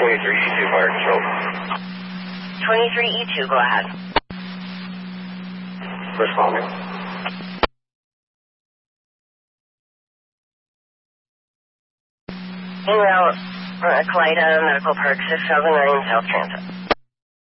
23E2 fire control. 23E2, go ahead. Responding. En route, Kalida Medical Park 6009 South Transit.